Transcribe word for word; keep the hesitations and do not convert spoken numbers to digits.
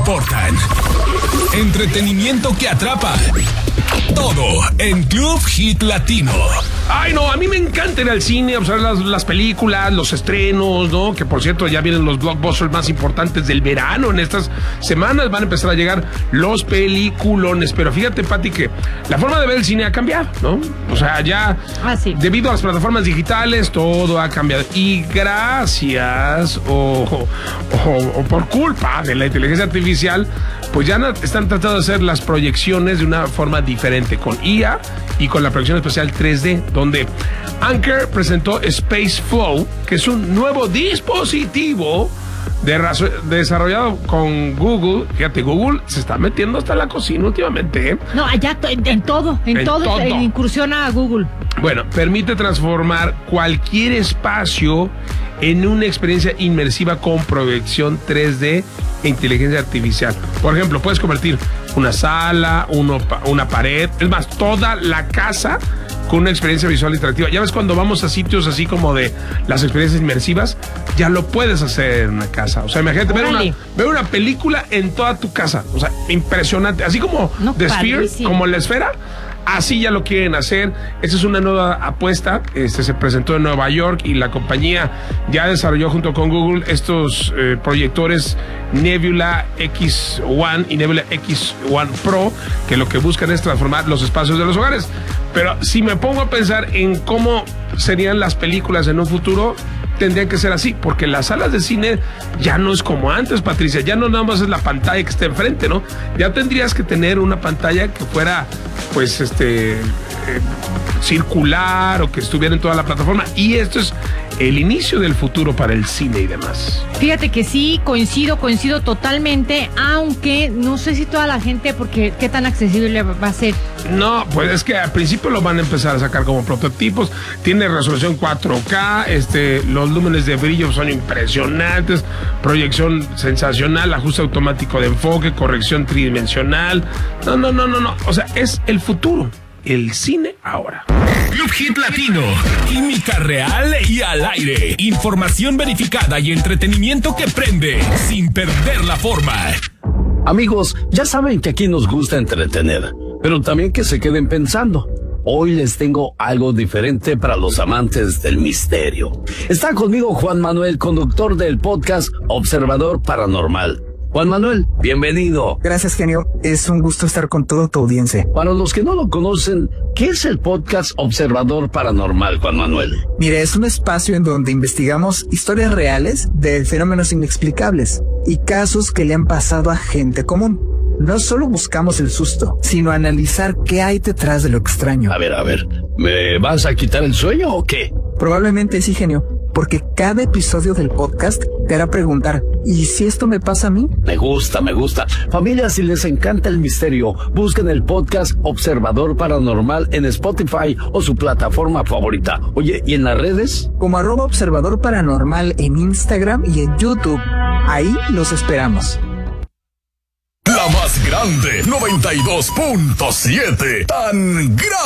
importan. Entretenimiento que atrapa. Todo en Club Hit Latino. Ay, no, a mí me encanta ir al cine, observar las, las películas, los estrenos, ¿no? Que por cierto ya vienen los blockbusters más importantes del verano. En estas semanas van a empezar a llegar los peliculones. Pero fíjate, Pati, que la forma de ver el cine ha cambiado, ¿no? O sea, ya ah, sí. debido a las plataformas digitales, todo ha cambiado. Y gracias o, o, o por culpa de la inteligencia artificial, pues ya están tratando de hacer las proyecciones de una forma diferente, con I A y con la proyección especial tres D, donde Anker presentó Space Flow, que es un nuevo dispositivo de raso- desarrollado con Google. Fíjate, Google se está metiendo hasta la cocina últimamente, ¿eh? No, allá to- en, en todo, en, En todo, todo. en incursiona a Google. Bueno, permite transformar cualquier espacio en una experiencia inmersiva con proyección tres D e inteligencia artificial. Por ejemplo, puedes convertir una sala, uno, una pared, es más, toda la casa con una experiencia visual interactiva. Ya ves, cuando vamos a sitios así como de las experiencias inmersivas, ya lo puedes hacer en una casa. O sea, imagínate ver una, ver una película en toda tu casa. O sea, impresionante. Así como no, The Sphere, padrísimo. como la esfera. Así ya lo quieren hacer. Esta es una nueva apuesta. Este se presentó en Nueva York y la compañía ya desarrolló junto con Google estos eh, proyectores Nebula X uno y Nebula X uno Pro, que lo que buscan es transformar los espacios de los hogares. Pero si me pongo a pensar en cómo serían las películas en un futuro, tendría que ser así, porque las salas de cine ya no es como antes, Patricia. Ya no nada más es la pantalla que está enfrente, ¿no? Ya tendrías que tener una pantalla que fuera, pues, este, eh, circular o que estuviera en toda la plataforma. Y esto es el inicio del futuro para el cine y demás. Fíjate que sí, coincido, coincido totalmente, aunque no sé si toda la gente, porque qué tan accesible va a ser. No, pues es que al principio lo van a empezar a sacar como prototipos. Tiene resolución cuatro K, este, los lúmenes de brillo son impresionantes, proyección sensacional, ajuste automático de enfoque, corrección tridimensional. No, no, no, no, no. O sea, es el futuro. El cine ahora. Club Hit Latino. Química real y al aire. Información verificada y entretenimiento que prende sin perder la forma. Amigos, ya saben que aquí nos gusta entretener, pero también que se queden pensando. Hoy les tengo algo diferente para los amantes del misterio. Está conmigo Juan Manuel, conductor del podcast Observador Paranormal. Juan Manuel, bienvenido. Gracias, genio. Es un gusto estar con toda tu audiencia. Para los que no lo conocen, ¿qué es el podcast Observador Paranormal, Juan Manuel? Mire, es un espacio en donde investigamos historias reales de fenómenos inexplicables y casos que le han pasado a gente común. No solo buscamos el susto, sino analizar qué hay detrás de lo extraño. A ver, a ver, ¿me vas a quitar el sueño o qué? Probablemente sí, genio, porque cada episodio del podcast te hará preguntar, ¿y si esto me pasa a mí? Me gusta, me gusta. Familia, si les encanta el misterio, busquen el podcast Observador Paranormal en Spotify o su plataforma favorita. Oye, ¿y en las redes? Como arroba Observador Paranormal en Instagram y en YouTube. Ahí los esperamos. La más grande, noventa y dos punto siete. Tan grande.